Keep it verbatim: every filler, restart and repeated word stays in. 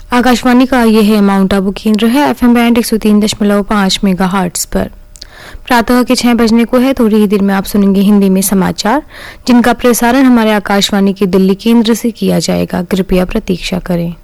आकाशवाणी का ये है माउंट आबू केंद्र है। एफ एम बैंड एक सौ तीन दशमलव पाँच मेगा हर्ट्ज पर। प्रातः के छह बजने को है। थोड़ी ही देर में आप सुनेंगे हिंदी में समाचार, जिनका प्रसारण हमारे आकाशवाणी के दिल्ली केंद्र से किया जाएगा। कृपया प्रतीक्षा करें।